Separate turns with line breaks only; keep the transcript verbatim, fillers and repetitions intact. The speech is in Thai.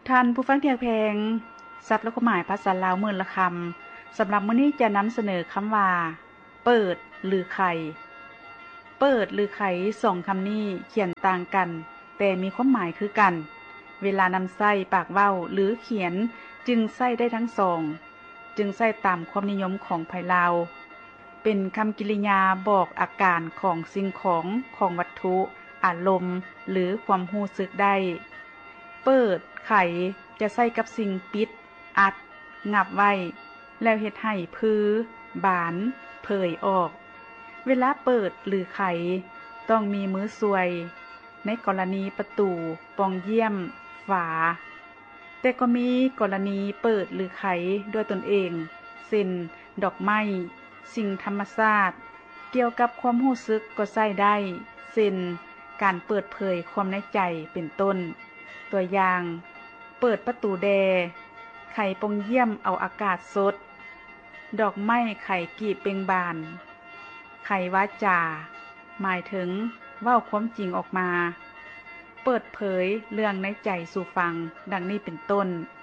ท่านผู้ฟังที่แพงสัตว์และความหมายภาษาลาวมื้อละคำสำหรับมื้อนี้จะนำเสนอคำว่าเปิดหรือไขเปิดหรือไขสองคำนี้เขียนต่างกันแต่มีความหมายคือกันเวลานำใส่ปากเว้าหรือเขียนจึงใส่ได้ทั้งสองจึงใส่ตามความนิยมของไผลาวเป็นคำกริยาบอกอาการของสิ่งของของวัตถุอารมณ์หรือความรู้สึกได้เปิดไขจะใส่กับสิ่งปิดอัดงับไว้แล้วเฮ็ดให้พื้บานเผยออกเวลาเปิดหรือไขต้องมีมือซวยในกรณีประตูปองเยี่ยมฝาแต่ก็มีกรณีเปิดหรือไขด้วยตนเองเช่นดอกไม้สิ่งธรรมชาติเกี่ยวกับความรู้สึกก็ใช้ได้เช่นการเปิดเผยความในใจเป็นต้นตัวอย่างเปิดประตูแดไข่ปงเยี่ยมเอาอากาศสดดอกไม้ไข่กีบเป่งบานไข่วาจาหมายถึงเว้าความจริงออกมาเปิดเผยเรื่องในใจสู่ฟังดังนี้เป็นต้น